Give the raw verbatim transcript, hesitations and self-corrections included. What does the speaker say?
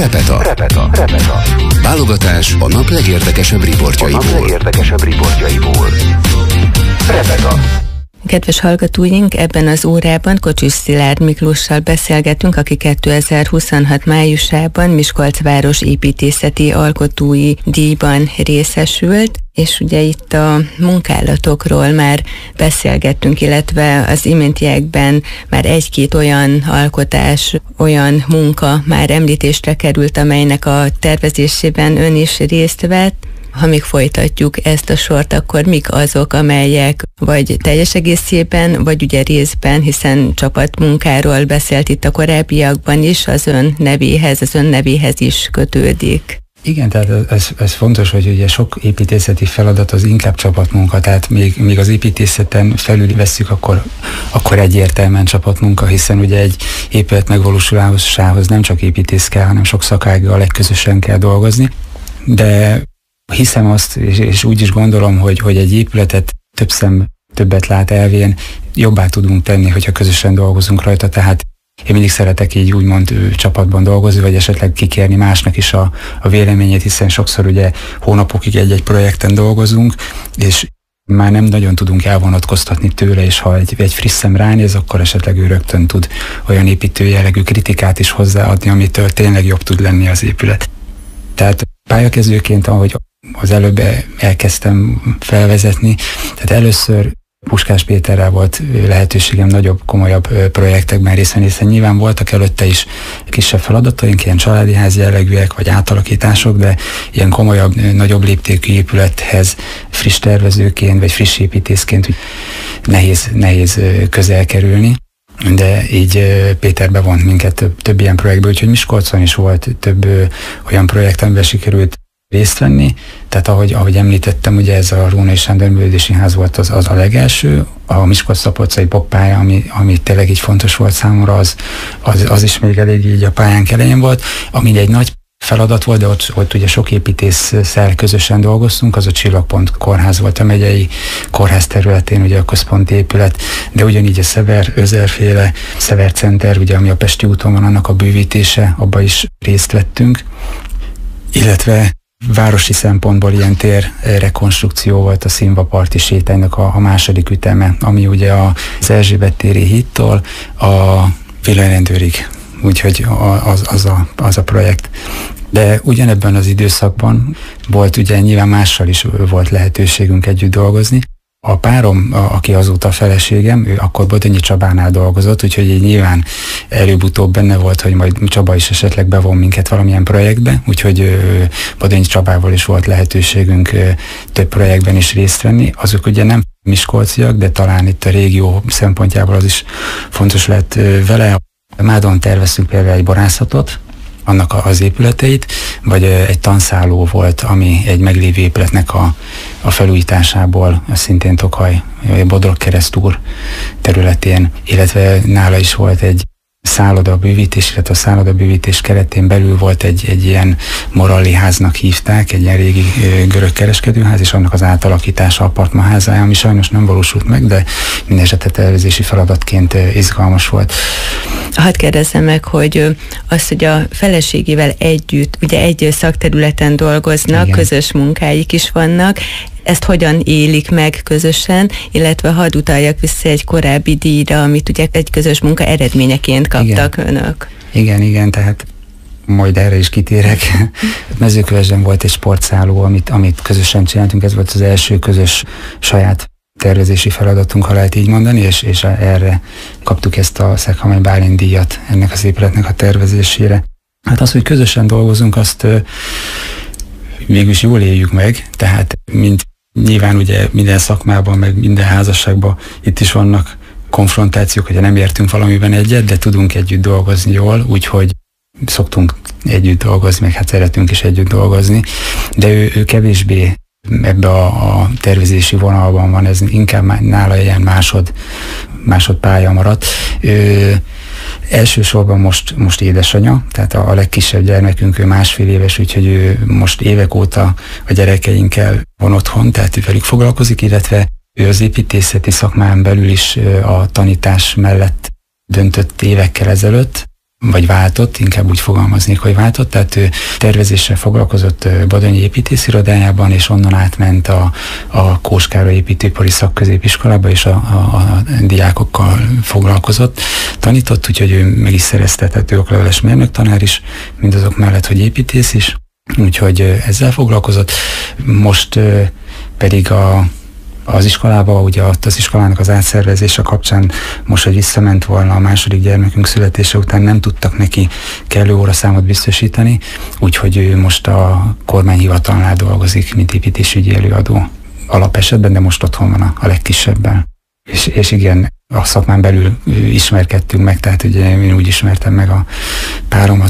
Repeta. Repeta. Repeta. Válogatás a nap legérdekesebb riportjaiból. A nap legérdekesebb riportjaiból. Repeta. Kedves hallgatóink, ebben az órában Kocsis Szilárd Miklóssal beszélgetünk, aki kétezer-huszonhat májusában Miskolc város építészeti alkotói díjban részesült, és ugye itt a munkálatokról már beszélgettünk, illetve az iméntiekben már egy-két olyan alkotás, olyan munka már említésre került, amelynek a tervezésében ön is részt vett. Ha még folytatjuk ezt a sort, akkor mik azok, amelyek vagy teljes egészében, vagy ugye részben, hiszen csapatmunkáról beszélt itt a korábbiakban is, az ön nevéhez, az ön nevéhez is kötődik. Igen, tehát ez, ez fontos, hogy ugye sok építészeti feladat az inkább csapatmunka, tehát még, még az építészeten felül vesszük, akkor, akkor egyértelműen csapatmunka, hiszen ugye egy épület megvalósulásához nem csak építész kell, hanem sok szakággal közösen kell dolgozni, de hiszem azt, és, és úgy is gondolom, hogy, hogy egy épületet több szem többet lát elvén jobbá tudunk tenni, hogyha közösen dolgozunk rajta, tehát én mindig szeretek így úgymond ő, csapatban dolgozni, vagy esetleg kikérni másnak is a, a véleményét, hiszen sokszor ugye hónapokig egy-egy projekten dolgozunk, és már nem nagyon tudunk elvonatkoztatni tőle, és ha egy, egy friss szem ránéz, akkor esetleg ő rögtön tud olyan építő jellegű kritikát is hozzáadni, amitől tényleg jobb tud lenni az épület. Tehát pályakezdőként, ahogy az előbb elkezdtem felvezetni, tehát először Puskás Péterrel volt lehetőségem nagyobb, komolyabb projektekben részt venni, hiszen nyilván voltak előtte is kisebb feladataink, ilyen családi ház jellegűek, vagy átalakítások, de ilyen komolyabb, nagyobb léptékű épülethez friss tervezőként, vagy friss építészként nehéz, nehéz közel kerülni. De így Péter bevont minket több, több ilyen projektbe, úgyhogy Miskolcon is volt több ö, olyan projekt, amiben sikerült részt venni. Tehát ahogy, ahogy említettem, ugye ez a Rónai Sándor Művelődési Ház volt az, az a legelső, a Miskolc-Szabolcsai bokkpálya, ami, ami tényleg így fontos volt számomra, az, az, az is még elég így a pályánk elején volt, ami egy nagy feladat volt, de ott, ott ugye sok építésszel közösen dolgoztunk, az a Csillagpont kórház volt a megyei kórház területén, ugye a központi épület, de ugyanígy a Szever, Özerféle, Szever Center, ugye ami a Pesti úton van, annak a bővítése, abba is részt vettünk, illetve városi szempontból ilyen tér rekonstrukció volt a Színva parti sétánynak a, a második üteme, ami ugye az Erzsébet téri hídtól a villanyrendőrig, úgyhogy az, az, a, az a projekt. De ugyanebben az időszakban volt ugye nyilván mással is volt lehetőségünk együtt dolgozni. A párom, a, aki azóta a feleségem, ő akkor Bodonyi Csabánál dolgozott, úgyhogy így nyilván előbb-utóbb benne volt, hogy majd Csaba is esetleg bevon minket valamilyen projektbe, úgyhogy Bodonyi Csabával is volt lehetőségünk ö, több projektben is részt venni. Azok ugye nem miskolciak, de talán itt a régió szempontjából az is fontos lett ö, vele. Mádon terveztünk például egy borászatot, annak az épületeit, vagy egy tanszálló volt, ami egy meglévő épületnek a, a felújításából, szintén Tokaj, Bodrog-Keresztúr területén, illetve nála is volt egy szállodabővítés, illetve a szállodabővítés keretén belül volt egy, egy ilyen Moralli háznak hívták, egy ilyen régi görög kereskedőház, és annak az átalakítása apartmanházája, ami sajnos nem valósult meg, de minden esetre tervezési feladatként izgalmas volt. Hadd kérdezzem meg, hogy az, hogy a feleségével együtt, ugye egy szakterületen dolgoznak, igen, közös munkáik is vannak, ezt hogyan élik meg közösen, illetve hadd utaljak vissza egy korábbi díjra, amit ugye egy közös munka eredményeként kaptak, igen, önök. Igen, igen, tehát majd erre is kitérek. Mezőkövesden volt egy sportszálló, amit, amit közösen csináltunk, ez volt az első közös saját tervezési feladatunk, ha lehet így mondani, és, és erre kaptuk ezt a Szeghamely Bálint díjat ennek az épületnek a tervezésére. Hát az, hogy közösen dolgozunk, azt mégis jól éljük meg, tehát mint nyilván ugye minden szakmában, meg minden házasságban itt is vannak konfrontációk, hogyha nem értünk valamiben egyet, de tudunk együtt dolgozni jól, úgyhogy szoktunk együtt dolgozni, meg hát szeretünk is együtt dolgozni, de ő, ő kevésbé ebbe a, a tervezési vonalban van, ez inkább nála ilyen másod, másod pálya maradt. Ő, elsősorban most, most édesanya, tehát a, a legkisebb gyermekünk, ő másfél éves, úgyhogy ő most évek óta a gyerekeinkkel van otthon, tehát velük foglalkozik, illetve ő az építészeti szakmán belül is a tanítás mellett döntött évekkel ezelőtt, vagy váltott, inkább úgy fogalmaznék, hogy váltott, tehát ő tervezéssel foglalkozott Badanyi építészirodájában, és onnan átment a, a Kós Károly építőipari szakközépiskolába, és a, a, a diákokkal foglalkozott. Tanított, úgyhogy ő meg is szerezte, tehát ő okleveles mérnöktanár is, mindazok mellett, hogy építész is, úgyhogy ezzel foglalkozott. Most pedig a az iskolába, ugye az iskolának az átszervezése kapcsán most, hogy visszament volna a második gyermekünk születése után, nem tudtak neki kellő óraszámot biztosítani, úgyhogy ő most a kormányhivatalnál dolgozik, mint építésügyi előadó alapesetben, de most otthon van a, a legkisebben. És, és igen, a szakmán belül ismerkedtünk meg, tehát ugye én úgy ismertem meg a páromat,